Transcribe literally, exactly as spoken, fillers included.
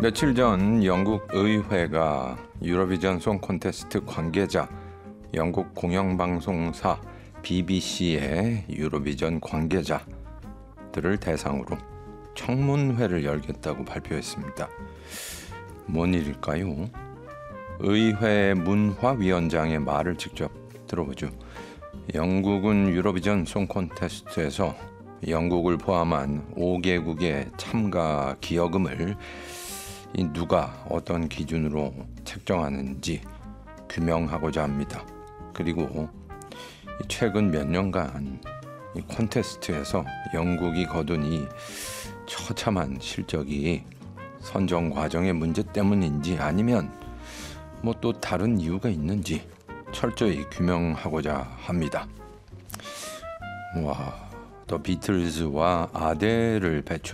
며칠 전 영국 의회가 유로비전 송 콘테스트 관계자 영국 공영방송사 비비씨의 유로비전 관계자들을 대상으로 청문회를 열겠다고 발표했습니다. 뭔 일일까요? 의회 문화위원장의 말을 직접 들어보죠. 영국은 유로비전 송 콘테스트에서 영국을 포함한 오 개국의 참가 기여금을 누가 어떤 기준으로 책정하는지 규명하고자 합니다. 그리고 최근 몇 년간 이 콘테스트에서 영국이 거둔 이 처참한 실적이 선정 과정의 문제 때문인지 아니면 뭐 또 다른 이유가 있는지 철저히 규명하고자 합니다. 와, 더 비틀즈와 아델을 배출